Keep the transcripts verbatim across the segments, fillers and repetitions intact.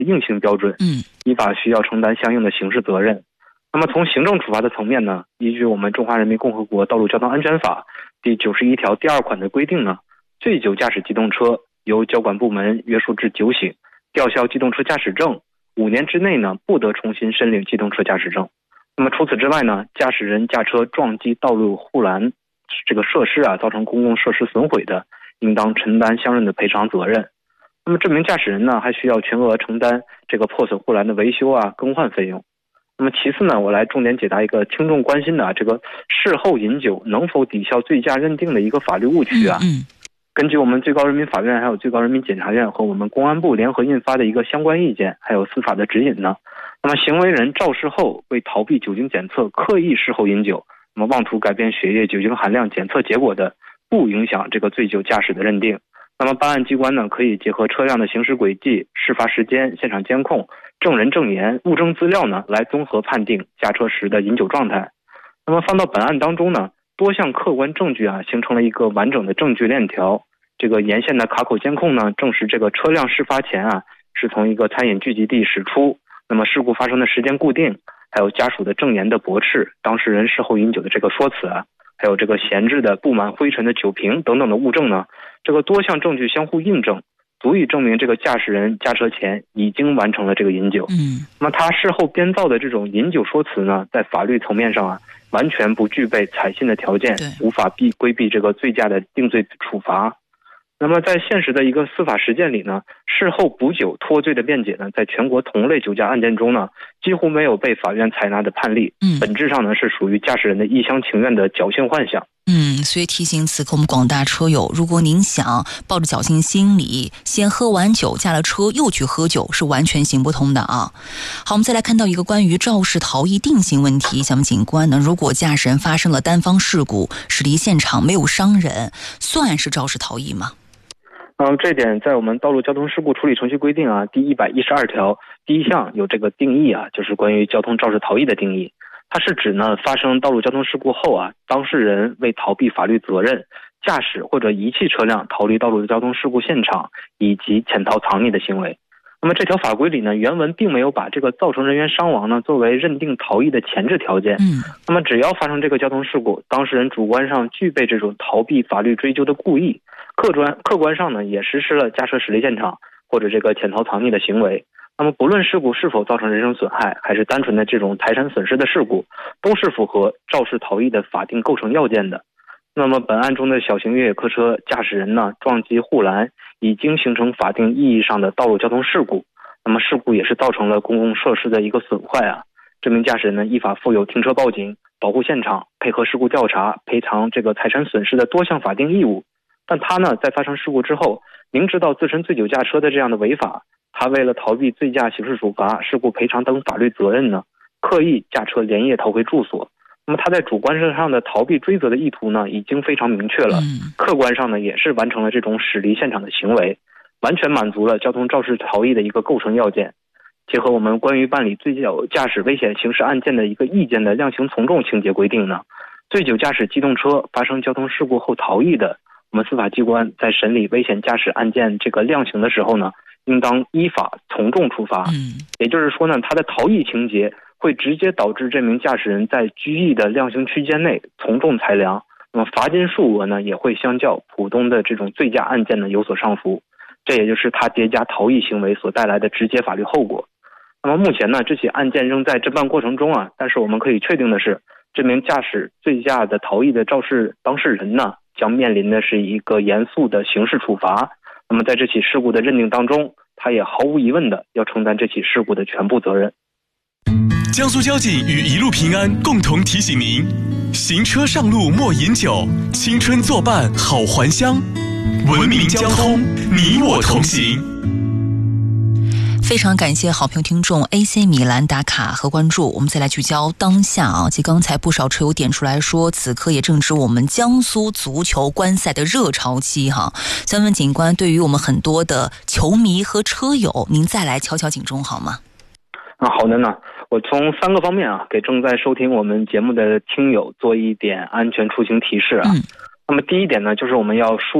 硬性标准， 嗯， 依法需要承担相应的刑事责任。那么从行政处罚的层面呢，依据我们中华人民共和国道路交通安全法第九十一条第二款的规定呢，醉酒驾驶机动车由交管部门约束至酒醒，吊销机动车驾驶证，五年之内呢不得重新申领机动车驾驶证。那么除此之外呢，驾驶人驾车撞击道路护栏这个设施啊，造成公共设施损毁的，应当承担相应的赔偿责任。那么这名驾驶人呢，还需要全额承担这个破损护栏的维修啊、更换费用。那么其次呢，我来重点解答一个听众关心的、啊、这个事后饮酒能否抵消醉驾认定的一个法律误区啊。 嗯， 根据我们最高人民法院还有最高人民检察院和我们公安部联合印发的一个相关意见，还有司法的指引呢，那么行为人肇事后为逃避酒精检测，刻意事后饮酒，那么妄图改变血液酒精含量检测结果的，不影响这个醉酒驾驶的认定。那么办案机关呢，可以结合车辆的行驶轨迹、事发时间、现场监控、证人证言、物证资料呢，来综合判定驾车时的饮酒状态。那么放到本案当中呢，多项客观证据啊，形成了一个完整的证据链条。这个沿线的卡口监控呢，证实这个车辆事发前啊，是从一个餐饮聚集地驶出。那么事故发生的时间固定，还有家属的证言的驳斥，当事人事后饮酒的这个说辞啊，还有这个闲置的布满灰尘的酒瓶等等的物证呢，这个多项证据相互印证，足以证明这个驾驶人驾车前已经完成了这个饮酒。 嗯， 那么他事后编造的这种饮酒说辞呢，在法律层面上啊，完全不具备采信的条件，无法避规避这个醉驾的定罪处罚。那么在现实的一个司法实践里呢，事后补酒脱罪的辩解呢，在全国同类酒驾案件中呢，几乎没有被法院采纳的判例。 嗯， 本质上呢，是属于驾驶人的一厢情愿的侥幸幻想。 嗯，所以提醒此刻我们广大车友，如果您想抱着侥幸心理，先喝完酒驾了车又去喝酒，是完全行不通的啊。好，我们再来看到一个关于肇事逃逸定性问题，想问警官呢，如果驾驶人发生了单方事故，驶离现场没有伤人，算是肇事逃逸吗？ 嗯，这点在我们道路交通事故处理程序规定啊，第一百一十二条第一项有这个定义啊，就是关于交通肇事逃逸的定义。它是指呢，发生道路交通事故后啊，当事人为逃避法律责任，驾驶或者遗弃车辆逃离道路交通事故现场，以及潜逃藏匿的行为。那么这条法规里呢，原文并没有把这个造成人员伤亡呢作为认定逃逸的前置条件。 嗯， 那么只要发生这个交通事故，当事人主观上具备这种逃避法律追究的故意，客观客观上呢也实施了驾车驶离现场或者这个潜逃藏匿的行为。那么不论事故是否造成人身损害，还是单纯的这种财产损失的事故，都是符合肇事逃逸的法定构成要件的。那么本案中的小型越野客车驾驶人呢撞击护栏，已经形成法定意义上的道路交通事故，那么事故也是造成了公共设施的一个损坏啊。这名驾驶人呢依法负有停车报警、保护现场、配合事故调查、赔偿这个财产损失的多项法定义务。但他呢在发生事故之后，明知道自身醉酒驾车的这样的违法，他为了逃避醉驾刑事处罚、事故赔偿等法律责任呢，刻意驾车连夜逃回住所。那么他在主观上的逃避追责的意图呢，已经非常明确了。客观上呢，也是完成了这种驶离现场的行为，完全满足了交通肇事逃逸的一个构成要件。结合我们关于办理醉酒驾驶危险刑事案件的一个意见的量刑从重情节规定呢，醉酒驾驶机动车发生交通事故后逃逸的，我们司法机关在审理危险驾驶案件这个量刑的时候呢，应当依法从重处罚。 嗯， 也就是说呢，他的逃逸情节会直接导致这名驾驶人在拘役的量刑区间内从重裁量，那么罚金数额呢也会相较普通的这种醉驾案件呢有所上浮，这也就是他叠加逃逸行为所带来的直接法律后果。那么目前呢，这起案件仍在侦办过程中啊，但是我们可以确定的是，这名驾驶醉驾的逃逸的肇事当事人呢，将面临的是一个严肃的刑事处罚。那么在这起事故的认定当中，他也毫无疑问的要承担这起事故的全部责任。 江苏交警与一路平安共同提醒您：行车上路莫饮酒，青春作伴好还乡，文明交通，你我同行。 非常感谢好朋友听众 A C 米兰打卡和关注。我们再来聚焦当下啊，即刚才不少车友点出来说，此刻也正值我们江苏足球观赛的热潮期哈。想问警官，对于我们很多的球迷和车友，您再来敲敲警钟好吗？ 啊，好的呢。我从三个方面啊，给正在收听我们节目的听友做一点安全出行提示啊。 嗯， 那么第一点呢，就是我们要树立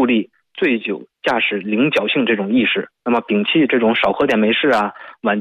醉酒驾驶零侥幸这种意识，那么摒弃这种少喝点没事啊，晚